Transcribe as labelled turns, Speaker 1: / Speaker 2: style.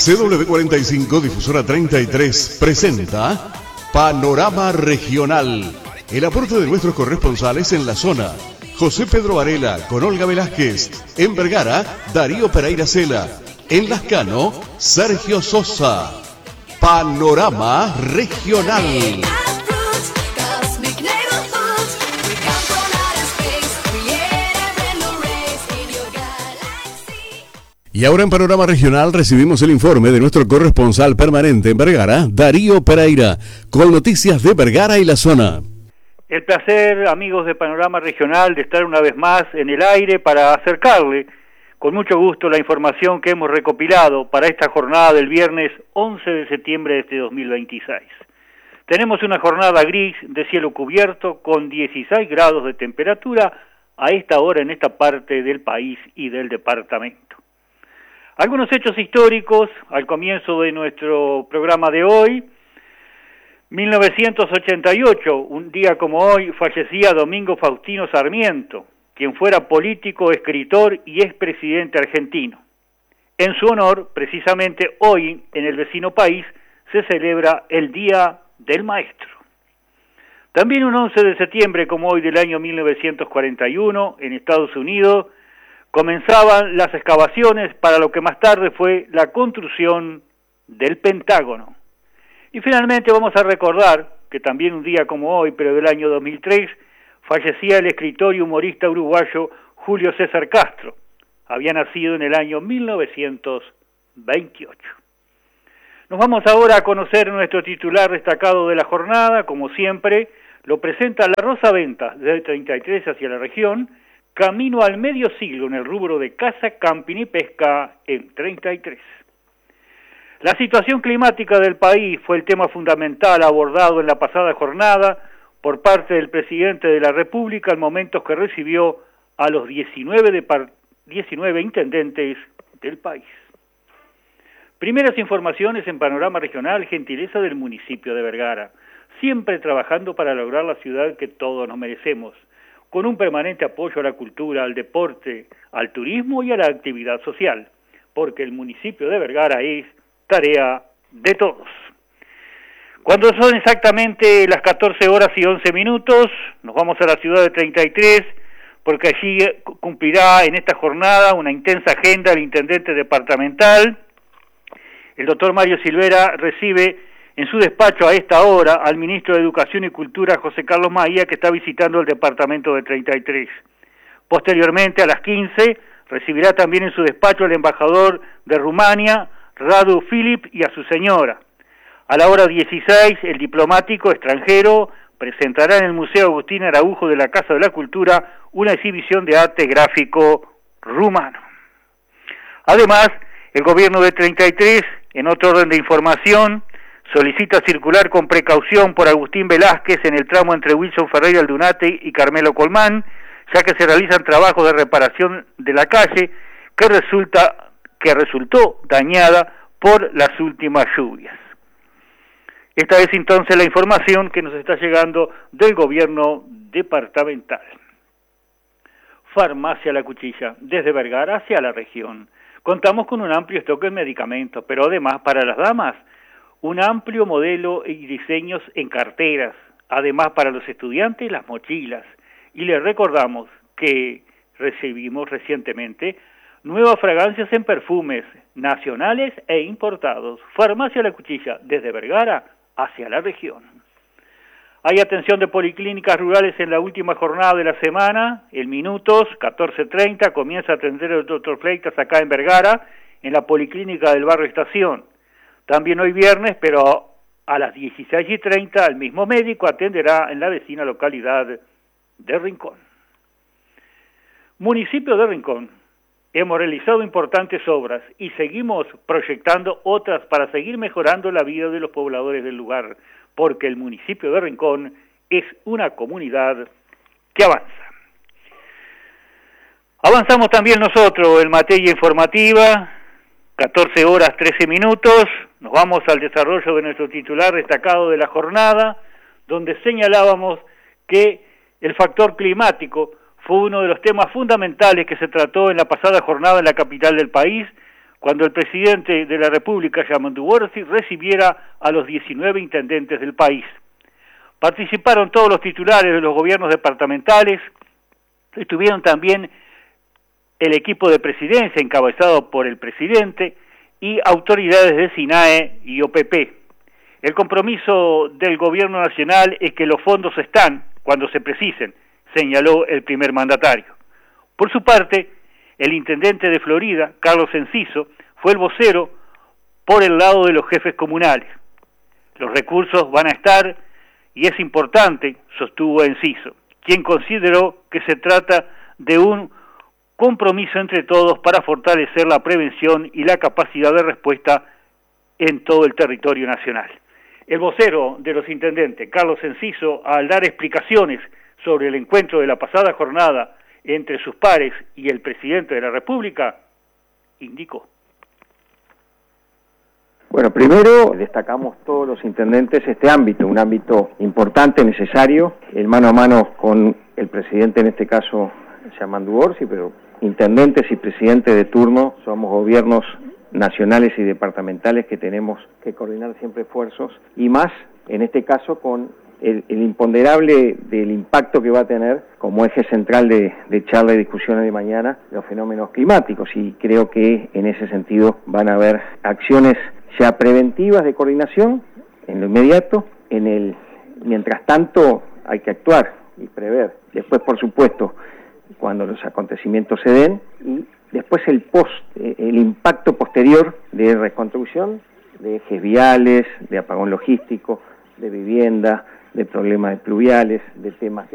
Speaker 1: CW45 Difusora 33 presenta Panorama Regional. El aporte de nuestros corresponsales en la zona. José Pedro Varela con Olga Velázquez. En Vergara, Darío Pereira Cela. En Lascano, Sergio Sosa. Panorama Regional. Y ahora en Panorama Regional recibimos el informe de nuestro corresponsal permanente en Vergara, Darío Pereira, con noticias de Vergara y la zona.
Speaker 2: El placer, amigos de Panorama Regional, de estar una vez más en el aire para acercarle con mucho gusto la información que hemos recopilado para esta jornada del viernes 11 de septiembre de este 2026. Tenemos una jornada gris de cielo cubierto con 16 grados de temperatura a esta hora en esta parte del país y del departamento. Algunos hechos históricos al comienzo de nuestro programa de hoy. 1988, un día como hoy, fallecía Domingo Faustino Sarmiento, quien fuera político, escritor y expresidente argentino. En su honor, precisamente hoy, en el vecino país, se celebra el Día del Maestro. También un 11 de septiembre como hoy del año 1941, en Estados Unidos, comenzaban las excavaciones para lo que más tarde fue la construcción del Pentágono. Y finalmente vamos a recordar que también un día como hoy, pero del año 2003, fallecía el escritor y humorista uruguayo Julio César Castro. Había nacido en el año 1928. Nos vamos ahora a conocer nuestro titular destacado de la jornada. Como siempre, lo presenta La Rosa Ventas, desde 33 hacia la región, camino al medio siglo en el rubro de caza, camping y pesca en 33. La situación climática del país fue el tema fundamental abordado en la pasada jornada por parte del presidente de la República al momento que recibió a los 19 intendentes del país. Primeras informaciones en Panorama Regional, gentileza del municipio de Vergara, siempre trabajando para lograr la ciudad que todos nos merecemos, con un permanente apoyo a la cultura, al deporte, al turismo y a la actividad social, porque el municipio de Vergara es tarea de todos. Cuando son exactamente las 14 horas y 11 minutos, nos vamos a la ciudad de 33, porque allí cumplirá en esta jornada una intensa agenda el intendente departamental. El doctor Mario Silvera recibe en su despacho a esta hora al ministro de Educación y Cultura, José Carlos Maía, que está visitando el departamento de 33. Posteriormente, a las 15, recibirá también en su despacho al embajador de Rumania, Radu Filip, y a su señora. A la hora 16, el diplomático extranjero presentará en el Museo Agustín Araujo de la Casa de la Cultura una exhibición de arte gráfico rumano. Además, el gobierno de 33, en otro orden de información, solicita circular con precaución por Agustín Velázquez en el tramo entre Wilson Ferreira Aldunate y Carmelo Colmán, ya que se realizan trabajos de reparación de la calle que resultó dañada por las últimas lluvias. Esta es entonces la información que nos está llegando del gobierno departamental. Farmacia La Cuchilla, desde Vergara hacia la región. Contamos con un amplio stock de medicamentos, pero además para las damas, un amplio modelo y diseños en carteras, además para los estudiantes las mochilas. Y les recordamos que recibimos recientemente nuevas fragancias en perfumes nacionales e importados. Farmacia La Cuchilla, desde Vergara hacia la región. Hay atención de policlínicas rurales en la última jornada de la semana. En minutos, 14:30, comienza a atender el doctor Fleitas acá en Vergara, en la policlínica del barrio Estación. También hoy viernes, pero a las 16:30, el mismo médico atenderá en la vecina localidad de Rincón. Municipio de Rincón. Hemos realizado importantes obras y seguimos proyectando otras para seguir mejorando la vida de los pobladores del lugar, porque el municipio de Rincón es una comunidad que avanza. Avanzamos también nosotros en materia informativa, 14 horas 13 minutos, nos vamos al desarrollo de nuestro titular destacado de la jornada, donde señalábamos que el factor climático fue uno de los temas fundamentales que se trató en la pasada jornada en la capital del país, cuando el presidente de la República, Yamandu Orsi, recibiera a los 19 intendentes del país. Participaron todos los titulares de los gobiernos departamentales, estuvieron también el equipo de presidencia encabezado por el presidente y autoridades de SINAE y OPP. El compromiso del gobierno nacional es que los fondos están cuando se precisen, señaló el primer mandatario. Por su parte, el intendente de Florida, Carlos Enciso, fue el vocero por el lado de los jefes comunales. Los recursos van a estar y es importante, sostuvo Enciso, quien consideró que se trata de un compromiso entre todos para fortalecer la prevención y la capacidad de respuesta en todo el territorio nacional. El vocero de los intendentes, Carlos Enciso, al dar explicaciones sobre el encuentro de la pasada jornada entre sus pares y el presidente de la República, indicó.
Speaker 3: Bueno, primero destacamos todos los intendentes este ámbito, un ámbito importante, necesario, el mano a mano con el presidente, en este caso Yamandu Orsi, pero intendentes y presidentes de turno somos gobiernos nacionales y departamentales que tenemos que coordinar siempre esfuerzos, y más en este caso con el imponderable del impacto que va a tener como eje central de charla y discusiones de mañana los fenómenos climáticos, y creo que en ese sentido van a haber acciones ya preventivas de coordinación en lo inmediato. Mientras tanto hay que actuar y prever. Después, por supuesto, cuando los acontecimientos se den, y después el impacto posterior de reconstrucción de ejes viales, de apagón logístico, de vivienda, de problemas pluviales, de temas